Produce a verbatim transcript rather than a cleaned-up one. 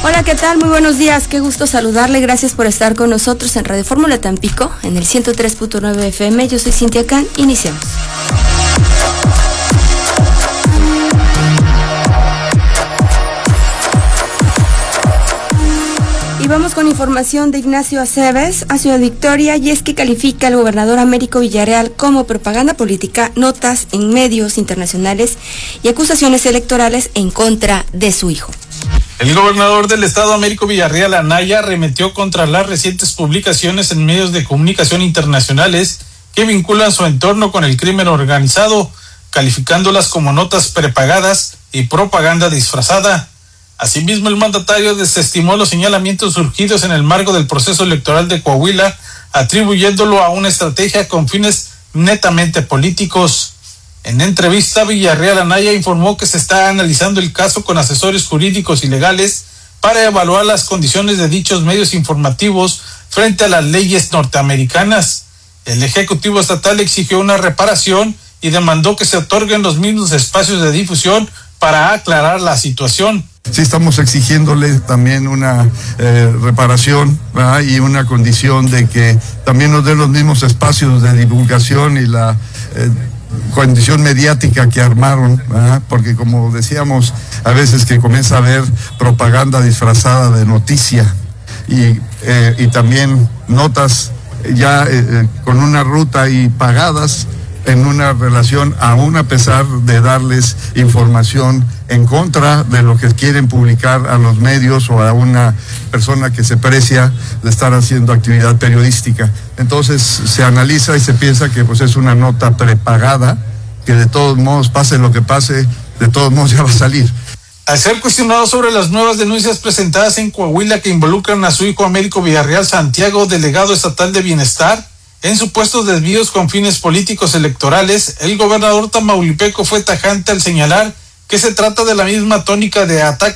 Hola, ¿qué tal? Muy buenos días, qué gusto saludarle, gracias por estar con nosotros en Radio Fórmula Tampico, en el ciento tres punto nueve F M. Yo soy Cintia Can, iniciamos. Y vamos con información de Ignacio Aceves a Ciudad Victoria, y es que califica al gobernador Américo Villarreal como propaganda política notas en medios internacionales y acusaciones electorales en contra de su hijo. El gobernador del estado, Américo Villarreal Anaya, arremetió contra las recientes publicaciones en medios de comunicación internacionales que vinculan su entorno con el crimen organizado, calificándolas como notas prepagadas y propaganda disfrazada. Asimismo, el mandatario desestimó los señalamientos surgidos en el marco del proceso electoral de Coahuila, atribuyéndolo a una estrategia con fines netamente políticos. En entrevista, Villarreal Anaya informó que se está analizando el caso con asesores jurídicos y legales para evaluar las condiciones de dichos medios informativos frente a las leyes norteamericanas. El Ejecutivo Estatal exigió una reparación y demandó que se otorguen los mismos espacios de difusión para aclarar la situación. Sí, estamos exigiéndole también una eh, reparación, ¿verdad? Y una condición de que también nos den los mismos espacios de divulgación y la eh, condición mediática que armaron, ¿verdad? Porque como decíamos, a veces que comienza a haber propaganda disfrazada de noticia y, eh, y también notas ya eh, con una ruta y pagadas en una relación, aún a pesar de darles información en contra de lo que quieren publicar a los medios o a una persona que se precia de estar haciendo actividad periodística. Entonces se analiza y se piensa que pues es una nota prepagada, que de todos modos, pase lo que pase, de todos modos ya va a salir. Al ser cuestionado sobre las nuevas denuncias presentadas en Coahuila que involucran a su hijo Américo Villarreal Santiago, delegado estatal de Bienestar, en supuestos desvíos con fines políticos electorales, el gobernador tamaulipeco fue tajante al señalar que se trata de la misma tónica de ataque